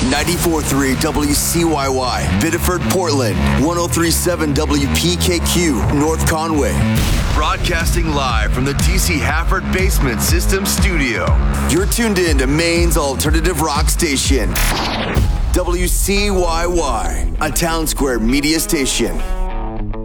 94.3 WCYY, Biddeford, Portland. 103.7 WPKQ, North Conway. Broadcasting live from the DC Hafford Basement System Studio. You're tuned in to Maine's alternative rock station. WCYY, a Town Square media station.